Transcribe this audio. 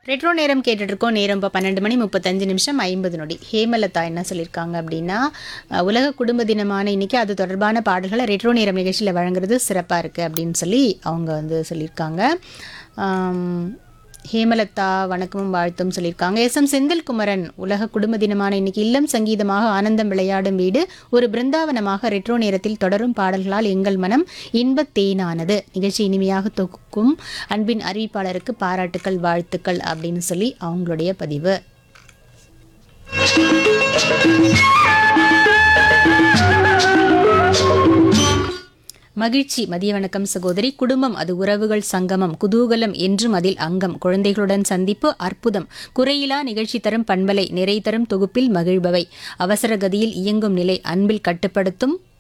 Retro நேரம் கேட்டுட்டு இருக்கோம். நேரம் இப்போ 12:35 ஹேமலதா என்ன சொல்லியிருக்காங்க அப்படின்னா, உலக குடும்ப தினமான இன்னைக்கு அது தொடர்பான பாடல்களை ரெட்ரோ நேரம் நிகழ்ச்சியில் வழங்குறது சிறப்பாக இருக்குது அப்படின்னு சொல்லி அவங்க வந்து சொல்லியிருக்காங்க. ஹேமலதா வணக்கமும் வாழ்த்தும் சொல்லியிருக்காங்க. எஸ்.எம். செந்தில்குமரன் உலக குடும்ப தினமான இன்னைக்கு இல்லம் சங்கீதமாக ஆனந்தம் விளையாடும் வீடு ஒரு பிருந்தாவனமாக ரெட்ரோ நேரத்தில் தொடரும் பாடல்களால் எங்கள் மனம் இன்பத் தேனானது. நிகழ்ச்சி இனிமையாக தொகுக்கும் அன்பின் அறிவிப்பாளருக்கு பாராட்டுக்கள் வாழ்த்துக்கள் அப்படின்னு சொல்லி அவங்களுடைய பதிவு. மகிழ்ச்சி மதிய வணக்கம் சகோதரி. குடும்பம் அது உறவுகள் சங்கமம், குதூகலம் என்றும் அதில் அங்கம், குழந்தைகளுடன் சந்திப்பு அற்புதம், குறையிலா நிகழ்ச்சி தரும் பண்பலை, நிறை தரும் தொகுப்பில் மகிழ்பவை, அவசர கதியில் இயங்கும் நிலை, அன்பில் கட்டுப்படுத்தும்